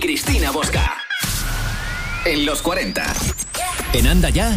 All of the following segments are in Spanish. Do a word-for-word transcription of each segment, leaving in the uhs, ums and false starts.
Cristina Bosca. En los cuarenta. En Anda Ya.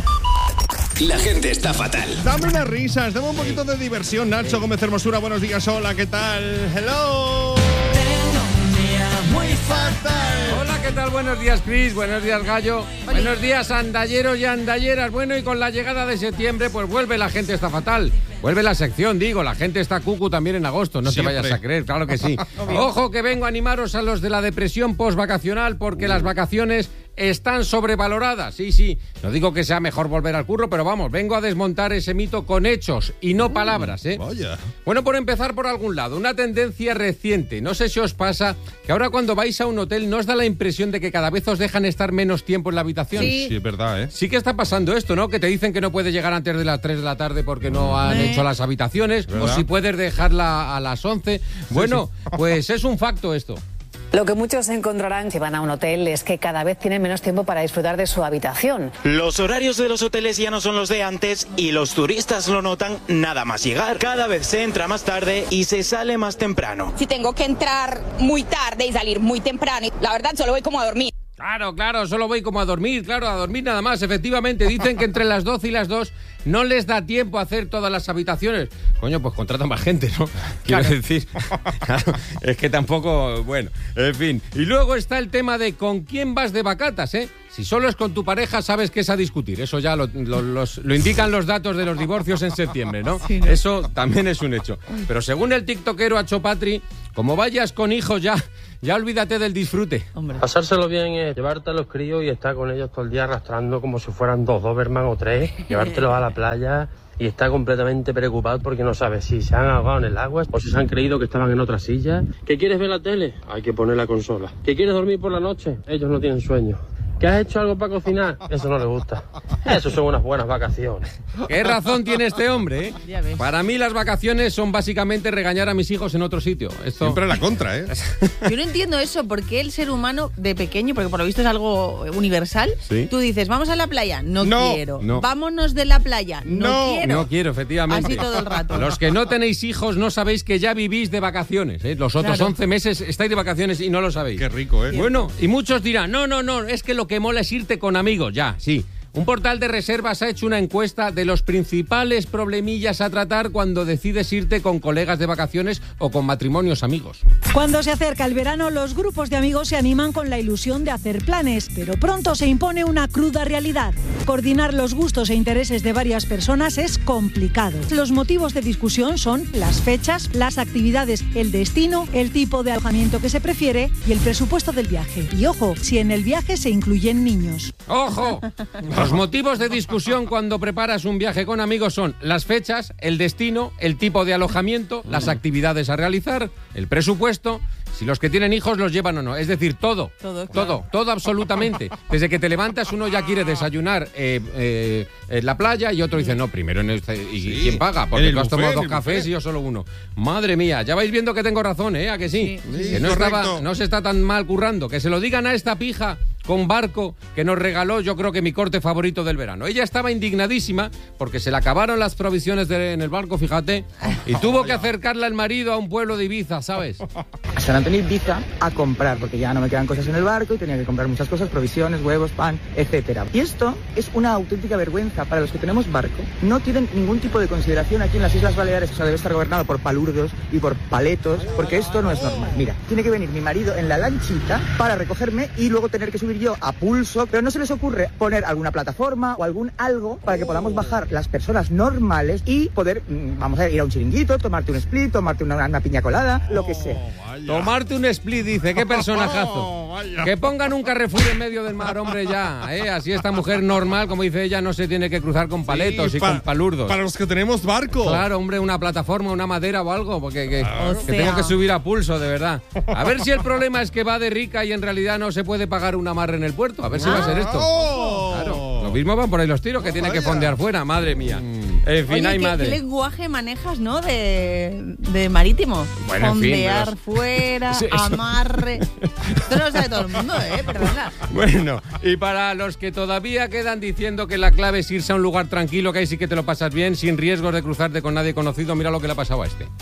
La gente está fatal. Dame unas risas, dame un poquito de diversión. Nacho Gómez Hermosura, buenos días, hola, ¿qué tal? Hello. Tengo un día muy fatal. Hola, ¿qué tal? Buenos días, Chris. Buenos días, Gallo. Hola. Buenos días, andalleros y andalleras. Bueno, y con la llegada de septiembre, pues vuelve La gente está fatal. Vuelve la sección, digo, La gente está cucu también en agosto. No Siempre. Te vayas a creer, claro que sí. Ojo que vengo a animaros a los de la depresión postvacacional, porque uh. las vacaciones están sobrevaloradas. Sí, sí, no digo que sea mejor volver al curro, pero vamos, vengo a desmontar ese mito con hechos y no palabras, ¿eh? Vaya. Bueno, por empezar por algún lado, una tendencia reciente. No sé si os pasa que ahora cuando vais a un hotel no os da la impresión de que cada vez os dejan estar menos tiempo en la habitación. Sí, sí es verdad, ¿eh? Sí que está pasando esto, ¿no? Que te dicen que no puedes llegar antes de las tres de la tarde porque no han ¿Eh? hecho las habitaciones, ¿verdad? O si puedes dejarla a las once. Bueno, sí, sí. Pues es un facto esto. Lo que muchos encontrarán si van a un hotel es que cada vez tienen menos tiempo para disfrutar de su habitación. Los horarios de los hoteles ya no son los de antes y los turistas lo notan nada más llegar. Cada vez se entra más tarde y se sale más temprano. Si tengo que entrar muy tarde y salir muy temprano, la verdad solo voy como a dormir. Claro, claro, solo voy como a dormir, claro, a dormir nada más. Efectivamente, dicen que entre las doce y las dos no les da tiempo a hacer todas las habitaciones. Coño, pues contratan más gente, ¿no? Quiero claro. decir, claro, es que tampoco, bueno, en fin. Y luego está el tema de con quién vas de vacatas, ¿eh? Si solo es con tu pareja, sabes que es a discutir. Eso ya lo, lo, los, lo indican los datos de los divorcios en septiembre, ¿no? Sí, ¿no? Eso también es un hecho. Pero según el tiktokero Acho Patri, como vayas con hijos ya, ya olvídate del disfrute. Hombre. Pasárselo bien es llevarte a los críos y estar con ellos todo el día arrastrando como si fueran dos Doberman o tres, llevártelos a la playa y estar completamente preocupado porque no sabes si se han ahogado en el agua o si se han creído que estaban en otra silla. ¿Qué quieres ver la tele? Hay que poner la consola. ¿Qué quieres dormir por la noche? Ellos no tienen sueño. ¿Que has hecho algo para cocinar? Eso no le gusta. Eso son unas buenas vacaciones. ¿Qué razón tiene este hombre, eh? Para mí las vacaciones son básicamente regañar a mis hijos en otro sitio. Esto... Siempre la contra, ¿eh? Yo no entiendo eso, porque el ser humano de pequeño, porque por lo visto es algo universal, ¿sí? Tú dices, vamos a la playa, no, no quiero. No. Vámonos de la playa, no, no quiero. No quiero, efectivamente. Así todo el rato. Los que no tenéis hijos no sabéis que ya vivís de vacaciones, ¿eh? Los otros claro. once meses estáis de vacaciones y no lo sabéis. Qué rico, ¿eh? Bueno, y muchos dirán, no, no, no, es que lo que mola es irte con amigos, ya, sí. Un portal de reservas ha hecho una encuesta de los principales problemillas a tratar cuando decides irte con colegas de vacaciones o con matrimonios amigos. Cuando se acerca el verano, los grupos de amigos se animan con la ilusión de hacer planes, pero pronto se impone una cruda realidad. Coordinar los gustos e intereses de varias personas es complicado. Los motivos de discusión son las fechas, las actividades, el destino, el tipo de alojamiento que se prefiere y el presupuesto del viaje. Y ojo, si en el viaje se incluyen niños. ¡Ojo! Los motivos de discusión cuando preparas un viaje con amigos son las fechas, el destino, el tipo de alojamiento, las actividades a realizar, el presupuesto, si los que tienen hijos los llevan o no. Es decir, todo, todo, claro. todo, todo absolutamente. Desde que te levantas uno ya quiere desayunar eh, eh, en la playa y otro dice, no, primero en este, ¿y sí. quién paga? Porque tú has tomado dos cafés y yo solo uno. Madre mía, ya vais viendo que tengo razón, ¿eh? ¿A que sí? sí. sí que no, estaba, no se está tan mal currando. Que se lo digan a esta pija con barco que nos regaló, yo creo que mi corte favorito del verano. Ella estaba indignadísima porque se le acabaron las provisiones de, en el barco, fíjate, y tuvo que acercarla el marido a un pueblo de Ibiza, ¿sabes? San Antonio Ibiza a comprar, porque ya no me quedan cosas en el barco y tenía que comprar muchas cosas, provisiones, huevos, pan, etcétera. Y esto es una auténtica vergüenza para los que tenemos barco. No tienen ningún tipo de consideración aquí en las Islas Baleares, o sea, debe estar gobernado por palurdos y por paletos, porque esto no es normal. Mira, tiene que venir mi marido en la lanchita para recogerme y luego tener que subir yo a pulso, pero no se les ocurre poner alguna plataforma o algún algo para que podamos bajar las personas normales y poder, vamos a ver, ir a un chiringuito, tomarte un split, tomarte una, una piña colada, lo que sea. Oh, tomarte un split, dice, qué personajazo. Oh, que pongan un Carrefour en medio del mar, hombre, ya, ¿eh? Así esta mujer normal, como dice ella, no se tiene que cruzar con paletos sí, y pa, con palurdos. Para los que tenemos barco. Claro, hombre, una plataforma, una madera o algo, porque que, claro. que tengo que subir a pulso, de verdad. A ver si el problema es que va de rica y en realidad no se puede pagar un amarre en el puerto. A ver si va a ser esto. Oh. Claro, lo mismo van por ahí los tiros, que oh, tiene vaya. que fondear fuera, madre mía. Mm. En fin, Oye, hay ¿qué, madre. ¿qué lenguaje manejas, no? De, de marítimo. Bueno, fondear en fin, fuera, sí, amarre. Esto no lo sabe todo el mundo, ¿eh? Perdona. Bueno, y para los que todavía quedan diciendo que la clave es irse a un lugar tranquilo, que ahí sí que te lo pasas bien, sin riesgos de cruzarte con nadie conocido, mira lo que le ha pasado a este.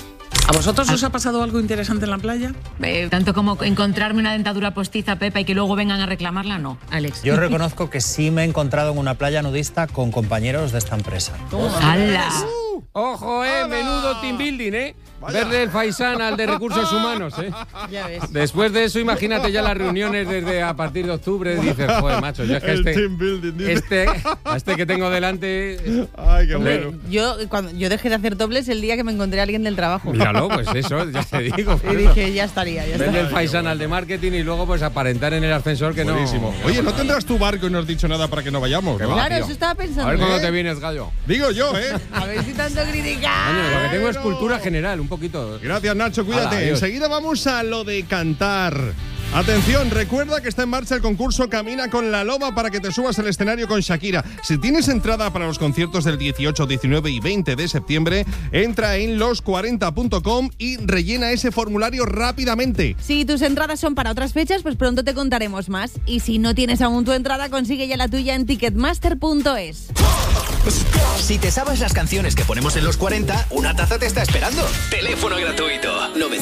¿A vosotros os ha pasado algo interesante en la playa? Eh, tanto como encontrarme una dentadura postiza, Pepa, y que luego vengan a reclamarla, no, Alex. Yo reconozco que sí me he encontrado en una playa nudista con compañeros de esta empresa. ¡Hala! Uh, ¡Ojo, eh! ¡Hala! Menudo team building, ¿eh? Vaya. Verle el faisán al de recursos humanos, ¿eh? Ya ves. Después de eso, imagínate ya las reuniones desde a partir de octubre. Dices, joder, macho, yo es que El este, team building, dice. este, a este que tengo delante... Ay, qué le- bueno. Yo, cuando, yo dejé de hacer dobles el día que me encontré a alguien del trabajo. Míralo, pues eso, ya te digo. Y dije, ya estaría, ya Verle estaría. el faisán al de marketing y luego pues aparentar en el ascensor que Buenísimo. no... Oye, ¿no tendrás tu barco y no has dicho nada para que no vayamos, Que no? va, Claro, tío. eso estaba pensando. A ver cuándo ¿Eh? te vienes, gallo. Digo yo, ¿eh? A ver si tanto criticar. Coño, lo que tengo es Bueno. cultura general, un poquito. Gracias, Nacho, cuídate. Hala, adiós. Enseguida vamos a lo de cantar. Atención, recuerda que está en marcha el concurso Camina con la Loba para que te subas al escenario con Shakira. Si tienes entrada para los conciertos del dieciocho, diecinueve y veinte de septiembre, entra en los cuarenta punto com y rellena ese formulario rápidamente. Si tus entradas son para otras fechas, pues pronto te contaremos más. Y si no tienes aún tu entrada, consigue ya la tuya en ticketmaster punto es. Si te sabes las canciones que ponemos en los cuarenta, una taza te está esperando. Teléfono gratuito.